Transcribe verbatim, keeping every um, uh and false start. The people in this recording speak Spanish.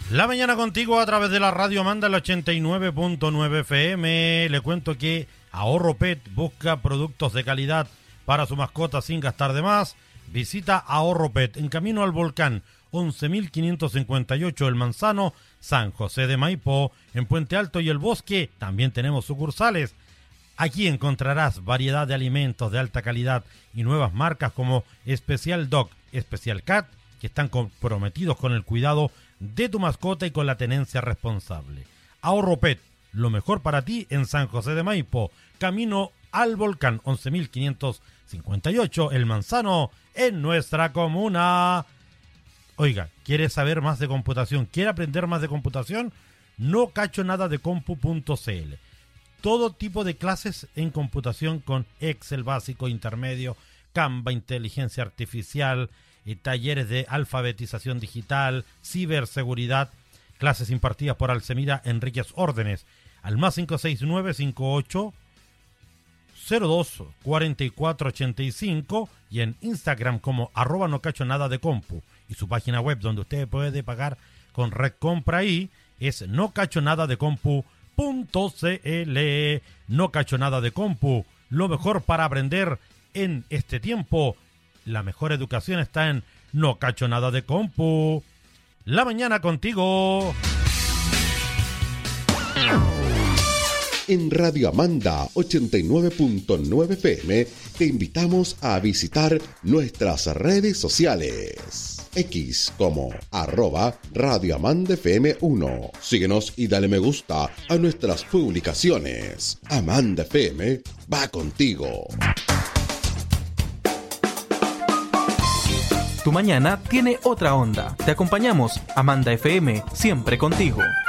La mañana contigo a través de la radio Amanda, el ochenta y nueve punto nueve F M. Le cuento que Ahorro Pet busca productos de calidad para su mascota sin gastar de más. Visita Ahorro Pet en camino al Volcán, once mil quinientos cincuenta y ocho El Manzano, San José de Maipo. En Puente Alto y El Bosque también tenemos sucursales. Aquí encontrarás variedad de alimentos de alta calidad y nuevas marcas como Special Dog, Special Cat, que están comprometidos con el cuidado de tu mascota y con la tenencia responsable. Ahorro Pet, lo mejor para ti en San José de Maipo, camino al Volcán, once mil quinientos cincuenta y ocho El Manzano, en nuestra comuna. Oiga, ¿quiere saber más de computación? ¿Quiere aprender más de computación? No cacho nada de compu punto c l. Todo tipo de clases en computación con Excel básico, intermedio, Canva, inteligencia artificial, eh, talleres de alfabetización digital, ciberseguridad, clases impartidas por Alcemira Enríquez Órdenes, al más cinco seis nueve cinco ocho cero dos cuatro cuatro ocho cinco y en Instagram como arroba no cacho nada de compu, y su página web donde usted puede pagar con Red Compra ahí es no cacho nada de compu punto c l. No cacho nada de compu, lo mejor para aprender en este tiempo. La mejor educación está en No cacho nada de compu. La mañana contigo. En Radio Amanda ochenta y nueve punto nueve F M te invitamos a visitar nuestras redes sociales. X como arroba Radio Amanda F M uno. Síguenos y dale me gusta a nuestras publicaciones. Amanda F M va contigo. Tu mañana tiene otra onda. Te acompañamos, Amanda F M, siempre contigo.